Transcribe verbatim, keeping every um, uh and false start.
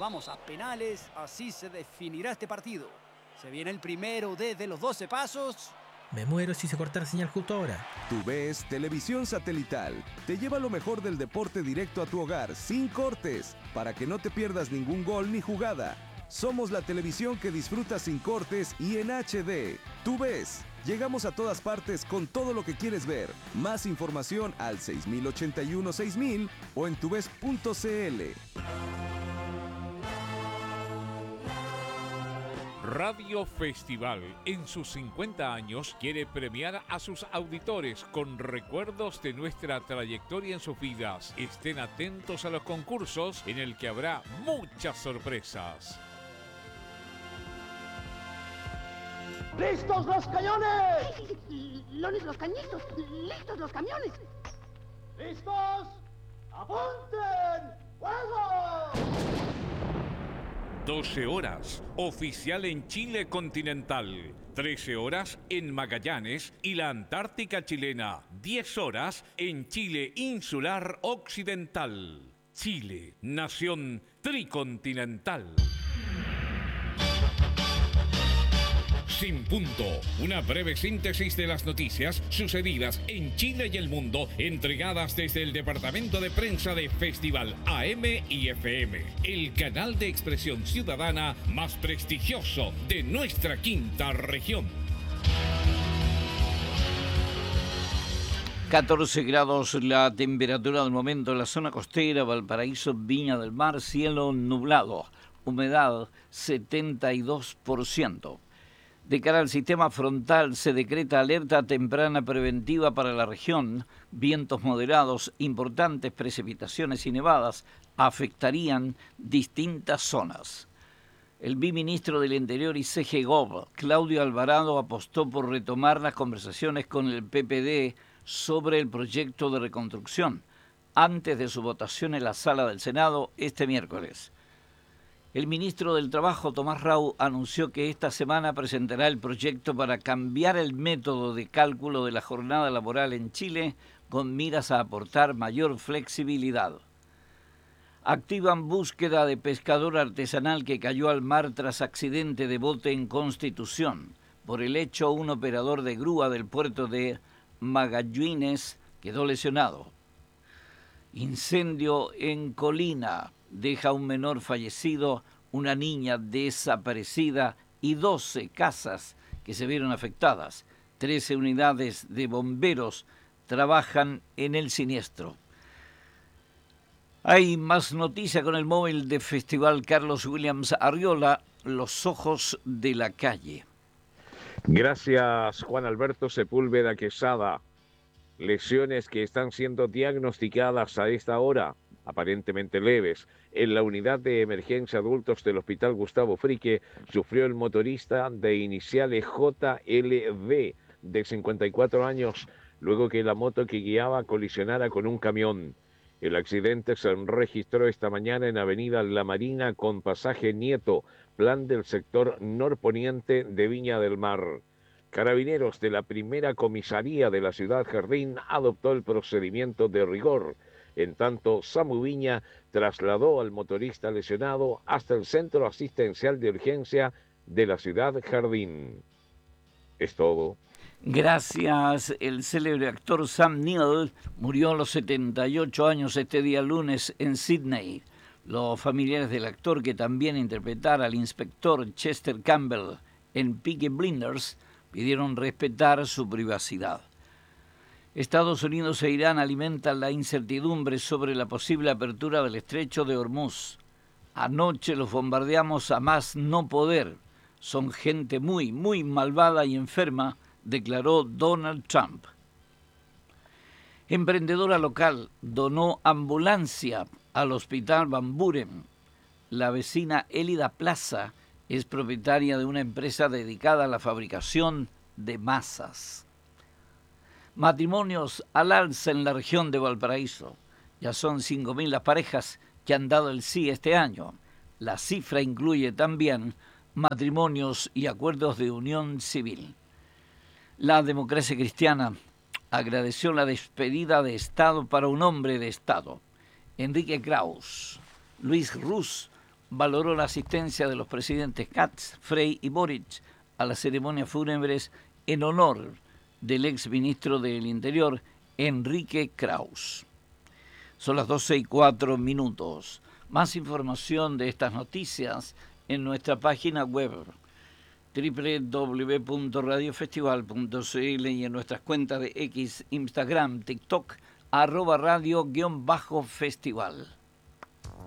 vamos a penales, así se definirá este partido. Se viene el primero desde los doce pasos. Me muero si se corta la señal justo ahora. TUVES Televisión Satelital te lleva lo mejor del deporte directo a tu hogar, sin cortes, para que no te pierdas ningún gol ni jugada. Somos la televisión que disfrutas sin cortes y en H D. TUVES. Llegamos a todas partes con todo lo que quieres ver. Más información al seis mil ochenta y uno seis mil o en tuves punto cl. Radio Festival, en sus cincuenta años, quiere premiar a sus auditores con recuerdos de nuestra trayectoria en sus vidas. Estén atentos a los concursos en el que habrá muchas sorpresas. ¡Listos los cañones! ¡Lones los cañitos! ¡Listos los camiones! ¡Listos! ¡Apunten! ¡Fuego! doce horas, oficial en Chile continental. trece horas en Magallanes y la Antártica chilena. diez horas en Chile insular occidental. Chile, nación tricontinental. Sin punto, una breve síntesis de las noticias sucedidas en Chile y el mundo, entregadas desde el departamento de prensa de Festival A M y F M, el canal de expresión ciudadana más prestigioso de nuestra quinta región. catorce grados la temperatura del momento en la zona costera, Valparaíso, Viña del Mar, cielo nublado, humedad setenta y dos por ciento. De cara al sistema frontal se decreta alerta temprana preventiva para la región. Vientos moderados, importantes precipitaciones y nevadas afectarían distintas zonas. El biministro del Interior y C G Gov, Claudio Alvarado, apostó por retomar las conversaciones con el P P D sobre el proyecto de reconstrucción antes de su votación en la sala del Senado este miércoles. El ministro del Trabajo, Tomás Rau, anunció que esta semana presentará el proyecto para cambiar el método de cálculo de la jornada laboral en Chile con miras a aportar mayor flexibilidad. Activan búsqueda de pescador artesanal que cayó al mar tras accidente de bote en Constitución. Por el hecho, un operador de grúa del puerto de Magallanes quedó lesionado. Incendio en Colina. Deja un menor fallecido, una niña desaparecida y doce casas que se vieron afectadas. trece unidades de bomberos trabajan en el siniestro. Hay más noticia con el móvil de Festival Carlos Williams Arriola, Los Ojos de la Calle. Gracias, Juan Alberto Sepúlveda Quesada. Lesiones que están siendo diagnosticadas a esta hora, aparentemente leves. En la unidad de emergencia adultos del Hospital Gustavo Frique sufrió el motorista de iniciales J L D, de cincuenta y cuatro años, luego que la moto que guiaba colisionara con un camión. El accidente se registró esta mañana en Avenida La Marina con pasaje Nieto, plan del sector norponiente de Viña del Mar. Carabineros de la primera comisaría de la ciudad Jardín adoptó el procedimiento de rigor. En tanto, SAMU Viña trasladó al motorista lesionado hasta el centro asistencial de urgencia de la ciudad Jardín. Es todo. Gracias. El célebre actor Sam Neill murió a los setenta y ocho años este día lunes en Sydney. Los familiares del actor, que también interpretara al inspector Chester Campbell en Peaky Blinders, pidieron respetar su privacidad. Estados Unidos e Irán alimentan la incertidumbre sobre la posible apertura del estrecho de Hormuz. Anoche los bombardeamos a más no poder. Son gente muy, muy malvada y enferma, declaró Donald Trump. Emprendedora local donó ambulancia al Hospital Van Buren. La vecina Elida Plaza es propietaria de una empresa dedicada a la fabricación de masas. Matrimonios al alza en la región de Valparaíso. Ya son cinco mil las parejas que han dado el sí este año. La cifra incluye también matrimonios y acuerdos de unión civil. La Democracia Cristiana agradeció la despedida de Estado para un hombre de Estado. Enrique Kraus, Luis Ruz, valoró la asistencia de los presidentes Katz, Frey y Boric a las ceremonias fúnebres en honor del ex ministro del Interior, Enrique Kraus. Son las doce y cuatro minutos. Más información de estas noticias en nuestra página web doble u doble u doble u punto radio festival punto c l y en nuestras cuentas de X, Instagram, TikTok, arroba radio guión bajo festival.